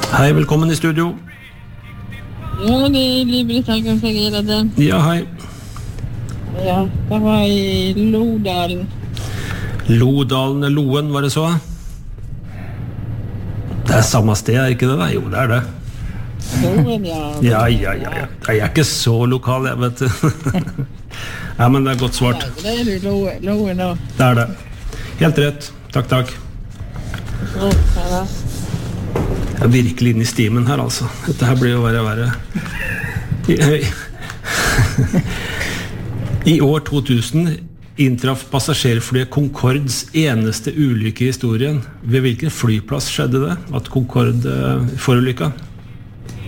Hei, velkommen i studio. Ja, det Liv-Britt Hagen Segerede. Ja, hei. Ja, det var i Lodalen. Lodalen, Loen, var det så? Det samme sted, ikke det da? Jo, det det. Loen, ja. Ja. Jeg ikke så lokal, jeg vet du. Ja, men det godt svart. Ja, det du Loen da. Det det. Helt rett. Takk. Så, ja. Jeg er virkelig inne i stimen her, altså. Dette her blir jo verre. I år 2000 inntraff passasjerflyet Concords eneste ulykke i historien. Ved hvilken flyplass skjedde det? At Concorde forulykket?